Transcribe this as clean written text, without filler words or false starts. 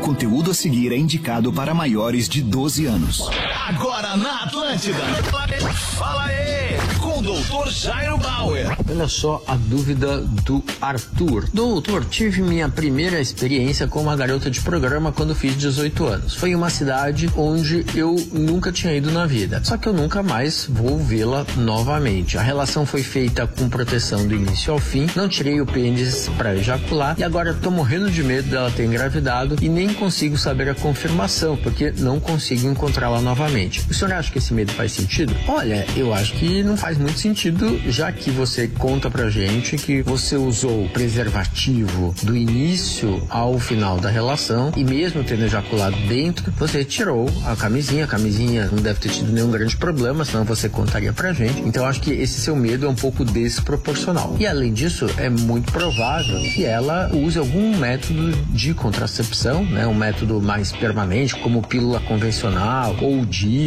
O conteúdo a seguir é indicado para maiores de 12 anos. Agora na Atlântida. Fala aí, com o Dr. Jairo Bauer. Olha só a dúvida do Arthur. Doutor, tive minha primeira experiência com uma garota de programa quando fiz 18 anos. Foi em uma cidade onde eu nunca tinha ido na vida. Só que eu nunca mais vou vê-la novamente. A relação foi feita com proteção do início ao fim. Não tirei o pênis para ejacular e agora tô morrendo de medo dela ter engravidado e nem consigo saber a confirmação, porque não consigo encontrá-la novamente. O senhor acha que esse medo faz sentido? Olha, eu acho que não faz muito sentido, já que você conta pra gente que você usou preservativo do início ao final da relação e mesmo tendo ejaculado dentro, você tirou a camisinha não deve ter tido nenhum grande problema, senão você contaria pra gente. Então eu acho que esse seu medo é um pouco desproporcional. E além disso, é muito provável que ela use algum método de contracepção, né? Um método mais permanente, como pílula convencional ou DIU,